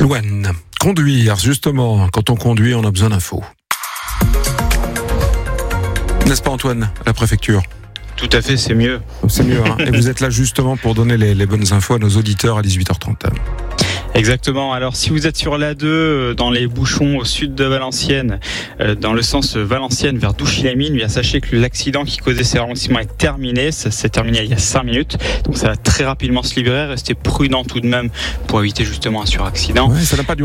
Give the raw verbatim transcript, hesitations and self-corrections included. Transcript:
Louane. Conduire, justement, quand on conduit, on a besoin d'infos. N'est-ce pas Antoine, à la préfecture ? Tout à fait, c'est mieux. C'est mieux, hein. Et vous êtes là justement pour donner les, les bonnes infos à nos auditeurs à dix-huit heures trente. Exactement. Alors, si vous êtes sur l'A deux, dans les bouchons au sud de Valenciennes, euh, dans le sens Valenciennes vers Douchy-les-Mines, bien sachez que l'accident qui causait ces ralentissements est terminé. Ça s'est terminé il y a cinq minutes. Donc, ça va très rapidement se libérer. Restez prudent tout de même pour éviter justement un suraccident. Ouais, ça n'a pas duré